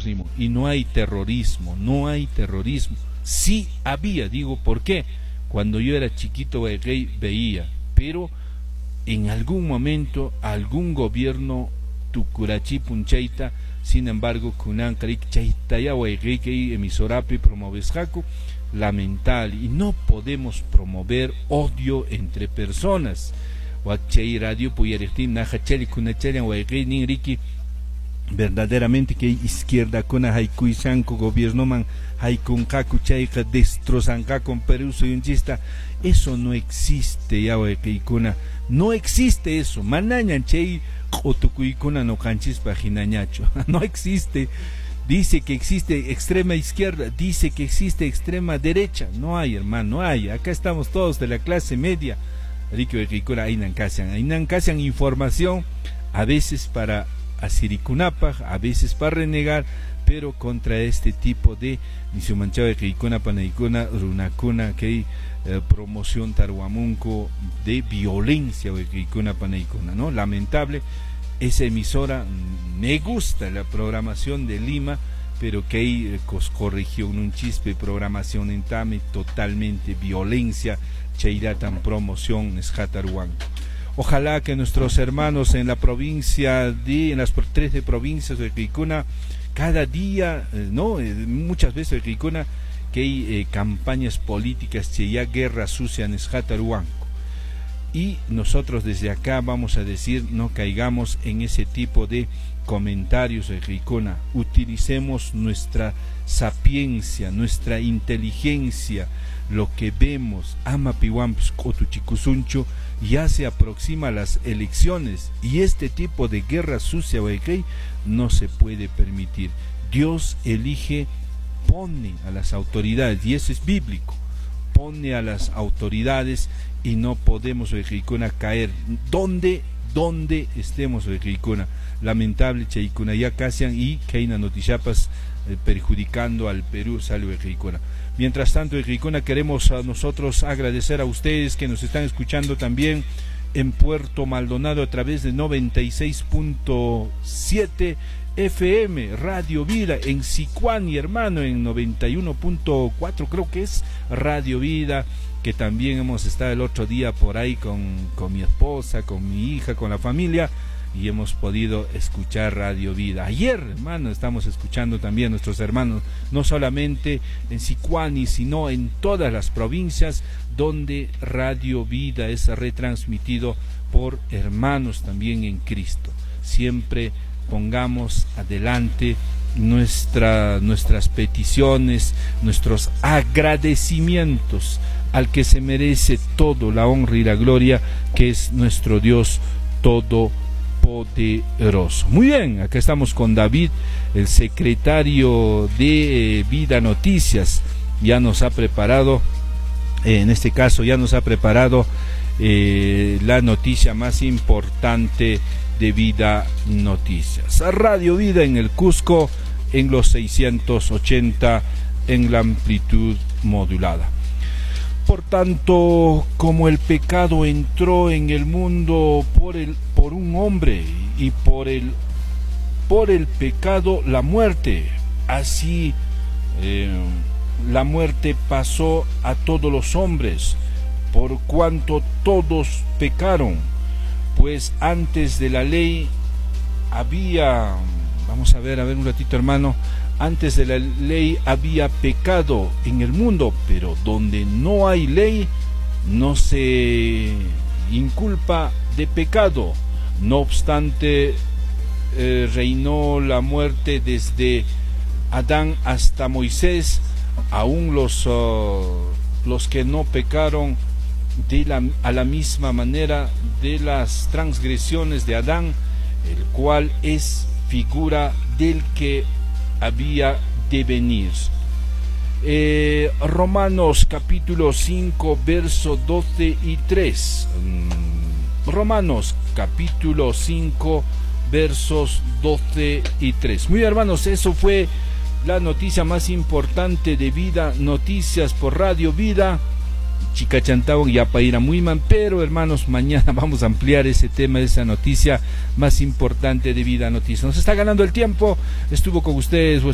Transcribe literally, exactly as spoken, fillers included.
terrorismo. Y no hay terrorismo, no hay terrorismo. Sí había, digo, ¿por qué? Cuando yo era chiquito veía, pero en algún momento algún gobierno tucurachi punchaita, sin embargo, kunan karik chaitaya que emisorapi promoves jaco, lamentable, y no podemos promover odio entre personas. Wakchay radio puyarechtin najacheli kunacheli waigay ningriki, verdaderamente que izquierda con haikuy sanco gobierno man haikun kaku chayka destrozanka con Perú soy un chista, eso no existe ya waikuna, no existe eso, manañan chay otukuykuna no canchis paginañacho, no existe. Dice que existe extrema izquierda, dice que existe extrema derecha, no hay, hermano, no hay. Acá estamos todos de la clase media. Rico de Ricura, Ainan Casian, Ainan Casian información, a veces para asiricunapaj, a veces para renegar, pero contra este tipo de nisumanchao de Ricuna, Panaicuna, Runacuna, que hay eh, promoción tarhuamunco de violencia de Ricuna, Panaicuna, ¿no? Lamentable. Esa emisora, me gusta la programación de Lima, pero que hay corrigió un chispe, programación en Tame, totalmente violencia, Cheiratan promoción, Esjataruán. Ojalá que nuestros hermanos en la provincia de, en las trece provincias de Ricuna, cada día, no, muchas veces de Ricuna, que hay eh, campañas políticas, que ya guerra sucia en Esjataruán. Y nosotros desde acá vamos a decir, no caigamos en ese tipo de comentarios de Ricona, utilicemos nuestra sapiencia, nuestra inteligencia, lo que vemos, ama piwamps cotuchicusuncho, ya se aproxima las elecciones y este tipo de guerra sucia no se puede permitir. Dios elige, pone a las autoridades, y eso es bíblico, pone a las autoridades y no podemos Ricona caer donde donde estemos Ricona. Lamentable Chaicuna ya casian y Keina Notichapas eh, perjudicando al Perú, salve Ricona. Mientras tanto, Ricona, queremos a nosotros agradecer a ustedes que nos están escuchando también en Puerto Maldonado a través de noventa y seis punto siete F M, Radio Vida, en Sicuani, hermano, en noventa y uno punto cuatro creo que es Radio Vida, que también hemos estado el otro día por ahí con, con mi esposa, con mi hija, con la familia, y hemos podido escuchar Radio Vida. Ayer, hermano, estamos escuchando también a nuestros hermanos, no solamente en Sicuani, sino en todas las provincias donde Radio Vida es retransmitido por hermanos también en Cristo. Siempre pongamos adelante nuestra, nuestras peticiones, nuestros agradecimientos al que se merece todo la honra y la gloria, que es nuestro Dios todopoderoso. Muy bien, acá estamos con David, el secretario de eh, Vida Noticias. Ya nos ha preparado, eh, en este caso ya nos ha preparado eh, la noticia más importante de Vida Noticias. Radio Vida en el Cusco en los seiscientos ochenta en la amplitud modulada. Por tanto, como el pecado entró en el mundo por el por un hombre y por el por el pecado la muerte, así eh, la muerte pasó a todos los hombres, por cuanto todos pecaron. Pues antes de la ley había, vamos a ver, a ver un ratito, hermano, antes de la ley había pecado en el mundo, pero donde no hay ley no se inculpa de pecado. No obstante, eh, reinó la muerte desde Adán hasta Moisés, aún los, uh, los que no pecaron de la, a la misma manera de las transgresiones de Adán, el cual es figura del que había de venir. Eh, Romanos capítulo cinco, verso doce y tres. Romanos capítulo cinco, versos doce y tres. Muy bien, hermanos, eso fue la noticia más importante de Vida Noticias por Radio Vida. Chicachantabon ya para ir a Muiman, pero hermanos, mañana vamos a ampliar ese tema, esa noticia más importante de Vida Noticias. Nos está ganando el tiempo, estuvo con ustedes